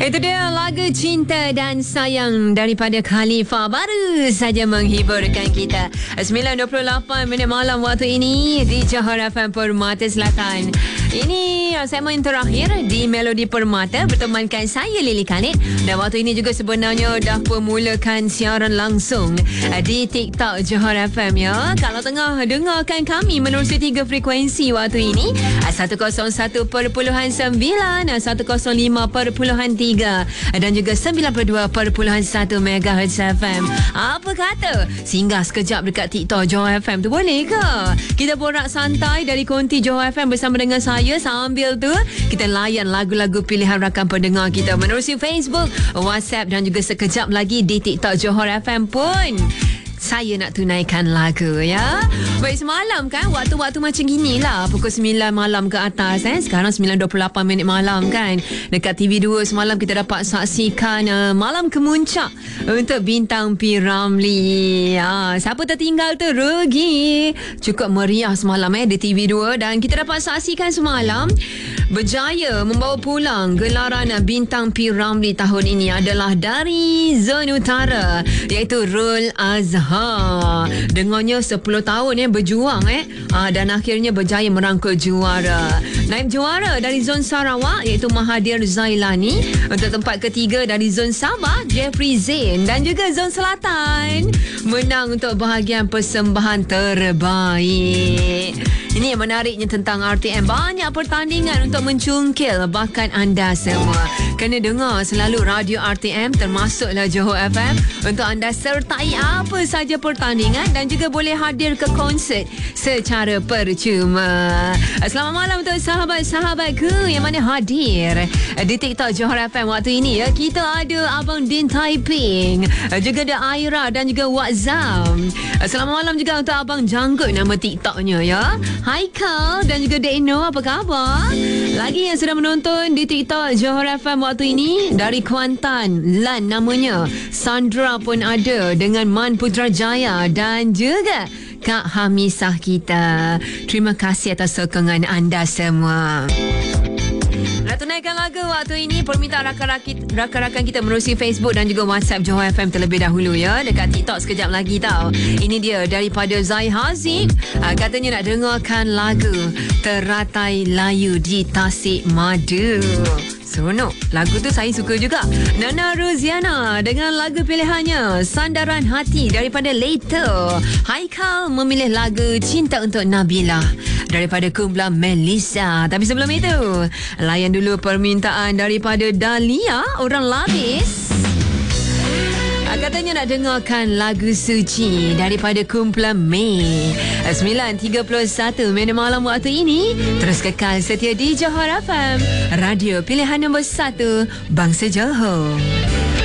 Itu dia lagu Cinta dan Sayang daripada Khalifa, baru saja menghiburkan kita. 9.28 minit malam waktu ini di Johor FM Permata Selatan. Ini segmen terakhir di Melodi Permata bertemankan saya Lily Khalid. Dan waktu ini juga sebenarnya dah permulakan siaran langsung di TikTok Johor FM ya. Kalau tengah dengarkan kami menerusi 3 frekuensi waktu ini, 101.9, 105.3 dan juga 92.1 MHz FM. Apa kata singgah sekejap dekat TikTok Johor FM tu, boleh ke? Kita borak santai dari konti Johor FM bersama dengan saya. Sambil tu kita layan lagu-lagu pilihan rakan pendengar kita menerusi Facebook, WhatsApp dan juga sekejap lagi di TikTok Johor FM pun saya nak tunaikan lagu ya. Baik, semalam kan waktu-waktu macam gini lah, pukul 9 malam ke atas sekarang 9.28 minit malam kan, dekat TV2 semalam kita dapat saksikan Malam Kemuncak untuk Bintang P. Ramlee. Siapa tertinggal tu rugi. Cukup meriah semalam di TV2 dan kita dapat saksikan semalam berjaya membawa pulang gelaran Bintang P. Ramlee tahun ini adalah dari Zon Utara, iaitu Rul Azhar. Dengannya 10 tahun berjuang dan akhirnya berjaya merangkul juara. Naib juara dari Zon Sarawak iaitu Mahathir Zailani. Untuk tempat ketiga dari Zon Sabah, Jeffrey Zain. Dan juga Zon Selatan menang untuk bahagian persembahan terbaik. Ini yang menariknya tentang RTM. Banyak pertandingan untuk mencungkil bakat anda semua. Kena dengar selalu radio RTM termasuklah Johor FM untuk anda sertai apa saja pertandingan dan juga boleh hadir ke konsert secara percuma. Selamat malam untuk sahabat-sahabatku yang mana hadir di TikTok Johor FM waktu ini ya. Kita ada Abang Din Taiping, juga ada Aira dan juga Wazam. Selamat malam juga untuk Abang Janggut, nama TikToknya ya. Haikal dan juga Deno, apa khabar? Lagi yang sedang menonton di TikTok Johor FM waktu ini dari Kuantan, Lan namanya. Sandra pun ada dengan Man Putrajaya dan juga Kak Hamisah kita. Terima kasih atas sokongan anda semua. Nak tunaikan lagu waktu ini, permintaan rakan-rakan kita menerusi Facebook dan juga WhatsApp Johor FM terlebih dahulu ya. Dekat TikTok sekejap lagi tau. Ini dia daripada Zai Haziq. Katanya nak dengarkan lagu Teratai Layu di Tasik Madu. Seronok. Lagu tu saya suka juga. Nana Ruziana dengan lagu pilihannya Sandaran Hati daripada Leto. Haikal memilih lagu Cinta untuk Nabila daripada kumpulan Melissa. Tapi sebelum itu, layan dulu permintaan daripada Dahlia, orang Labis. Katanya nak dengarkan lagu Suci daripada kumpulan Mei. 9.31 minit malam waktu ini. Terus kekal setia di Johor FM, radio pilihan nombor 1 Bangsa Johor.